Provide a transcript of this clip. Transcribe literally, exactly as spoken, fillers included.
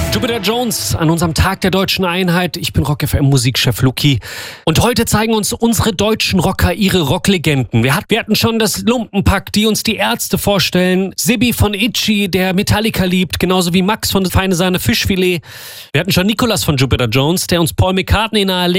Jupiter Jones an unserem Tag der Deutschen Einheit. Ich bin Rock F M Musikchef Luki. Und heute zeigen uns unsere deutschen Rocker ihre Rocklegenden. Wir, hat, wir hatten schon das Lumpenpack, die uns die Ärzte vorstellen. Sibby von Itchy, der Metallica liebt, genauso wie Max von Feine Sahne Fischfilet. Wir hatten schon Nicolas von Jupiter Jones, der uns Paul McCartney nahelegt.